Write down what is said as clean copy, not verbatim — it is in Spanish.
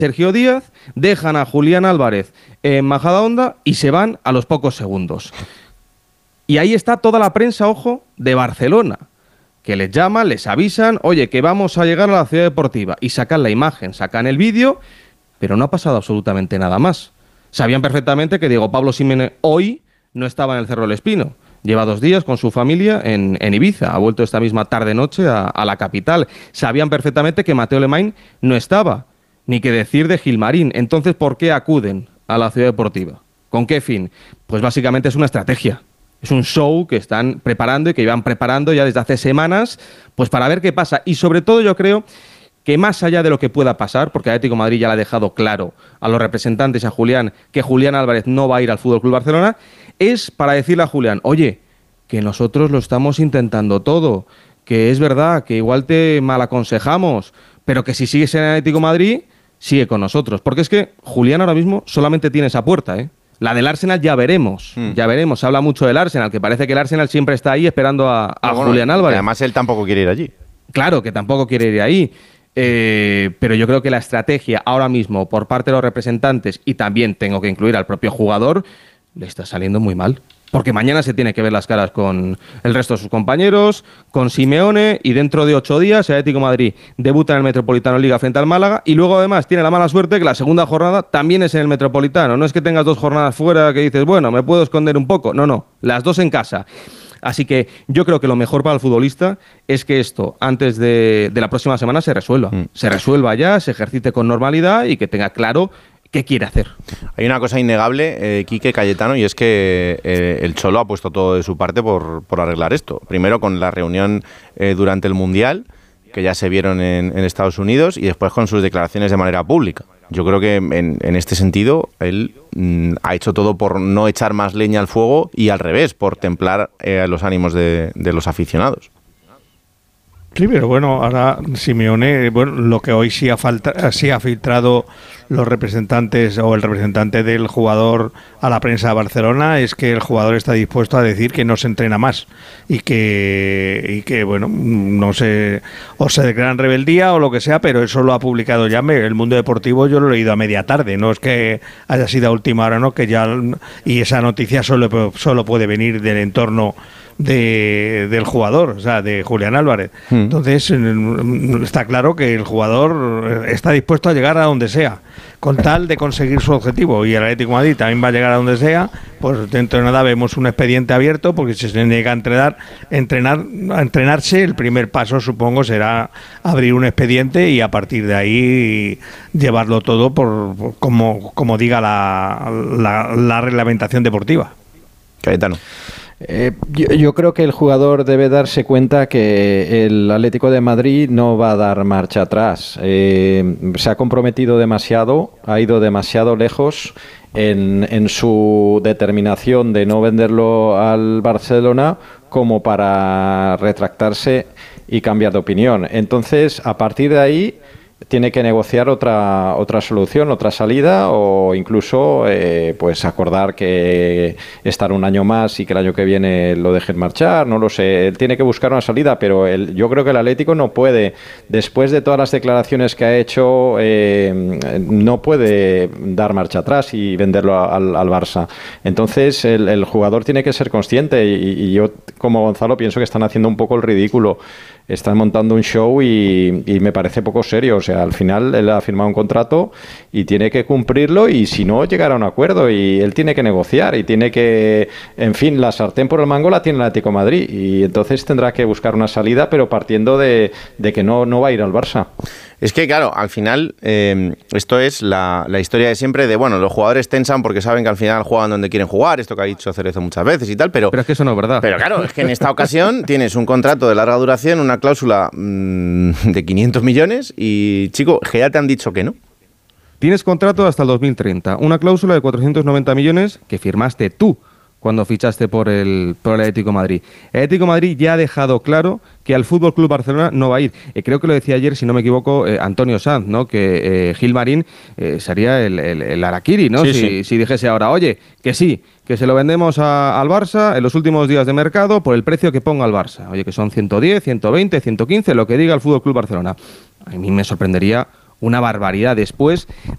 Sergio Díaz, dejan a Julián Álvarez en Majadahonda y se van a los pocos segundos. Y ahí está toda la prensa, ojo, de Barcelona, que les llaman, les avisan, oye, que vamos a llegar a la ciudad deportiva, y sacan la imagen, sacan el vídeo, pero no ha pasado absolutamente nada más. Sabían perfectamente que Diego Pablo Simeone hoy no estaba en el Cerro del Espino. Lleva 2 días con su familia en Ibiza. Ha vuelto esta misma tarde-noche a la capital. Sabían perfectamente que Mateo Alemany no estaba. Ni qué decir de Gilmarín. Entonces, ¿por qué acuden a la ciudad deportiva? ¿Con qué fin? Pues básicamente es una estrategia. Es un show que están preparando y que iban preparando ya desde hace semanas, pues para ver qué pasa. Y sobre todo yo creo que más allá de lo que pueda pasar, porque Atlético de Madrid ya le ha dejado claro a los representantes, a Julián, que Julián Álvarez no va a ir al FC Barcelona, es para decirle a Julián, oye, que nosotros lo estamos intentando todo, que es verdad, que igual te mal aconsejamos, pero que si sigues en Atlético de Madrid, sigue con nosotros. Porque es que Julián ahora mismo solamente tiene esa puerta, ¿eh? La del Arsenal ya veremos, ya veremos. Se habla mucho del Arsenal, que parece que el Arsenal siempre está ahí esperando a Julián Álvarez. Además, él tampoco quiere ir allí. Claro, que tampoco quiere ir ahí. Pero yo creo que la estrategia ahora mismo por parte de los representantes, y también tengo que incluir al propio jugador, le está saliendo muy mal. Porque mañana se tiene que ver las caras con el resto de sus compañeros, con Simeone, y dentro de 8 días el Atlético de Madrid debuta en el Metropolitano Liga frente al Málaga, y luego además tiene la mala suerte que la segunda jornada también es en el Metropolitano. No es que tengas 2 jornadas fuera que dices, bueno, me puedo esconder un poco. No, las 2 en casa. Así que yo creo que lo mejor para el futbolista es que esto, antes de la próxima semana, se resuelva. Se resuelva ya, se ejercite con normalidad y que tenga claro qué quiere hacer. Hay una cosa innegable, Quique, Cayetano, y es que el Cholo ha puesto todo de su parte por arreglar esto. Primero con la reunión durante el Mundial, que ya se vieron en Estados Unidos, y después con sus declaraciones de manera pública. Yo creo que en este sentido él ha hecho todo por no echar más leña al fuego y al revés, por templar los ánimos de los aficionados. Sí, pero bueno, ahora Simeone, bueno, lo que hoy sí ha filtrado los representantes o el representante del jugador a la prensa de Barcelona es que el jugador está dispuesto a decir que no se entrena más y que bueno, no sé, o se declaran rebeldía o lo que sea, pero eso lo ha publicado ya el Mundo Deportivo. Yo lo he leído a media tarde, no es que haya sido a última hora, ¿no? Que ya, y esa noticia solo puede venir del entorno del jugador, o sea, de Julián Álvarez. Entonces, está claro que el jugador está dispuesto a llegar a donde sea, con tal de conseguir su objetivo, y el Atlético de Madrid también va a llegar a donde sea. Pues dentro de nada vemos un expediente abierto, porque si se niega a entrenarse, el primer paso, supongo, será abrir un expediente y a partir de ahí llevarlo todo por como diga la reglamentación deportiva. Cayetano. Yo creo que el jugador debe darse cuenta que el Atlético de Madrid no va a dar marcha atrás. Se ha comprometido demasiado, ha ido demasiado lejos en su determinación de no venderlo al Barcelona como para retractarse y cambiar de opinión. Entonces, a partir de ahí, tiene que negociar otra solución, otra salida, o incluso pues acordar que estar un año más y que el año que viene lo dejen marchar, no lo sé. Él tiene que buscar una salida, pero yo creo que el Atlético no puede, después de todas las declaraciones que ha hecho, no puede dar marcha atrás y venderlo al Barça. Entonces el jugador tiene que ser consciente, y yo, como Gonzalo, pienso que están haciendo un poco el ridículo. Están montando un show y me parece poco serio. O sea, al final él ha firmado un contrato y tiene que cumplirlo, y si no, llegar a un acuerdo, y él tiene que negociar y tiene que, en fin, la sartén por el mango la tiene el Atlético de Madrid, y entonces tendrá que buscar una salida, pero partiendo de que no va a ir al Barça. Es que, claro, al final esto es la historia de siempre de, bueno, los jugadores tensan porque saben que al final juegan donde quieren jugar, esto que ha dicho Cerezo muchas veces y tal, pero es que eso no es verdad. Pero claro, es que en esta ocasión tienes un contrato de larga duración, una cláusula de 500 millones y, chico, que ya te han dicho que no. Tienes contrato hasta el 2030, una cláusula de 490 millones que firmaste tú cuando fichaste por el Atlético de Madrid. El Atlético de Madrid ya ha dejado claro que al Fútbol Club Barcelona no va a ir. Creo que lo decía ayer, si no me equivoco, Antonio Sanz, ¿no? Que Gilmarín sería el harakiri, ¿no? Sí. Si dijese ahora, oye, que sí, que se lo vendemos al Barça en los últimos días de mercado por el precio que ponga el Barça. Oye, que son 110, 120, 115, lo que diga el Fútbol Club Barcelona. A mí me sorprendería una barbaridad después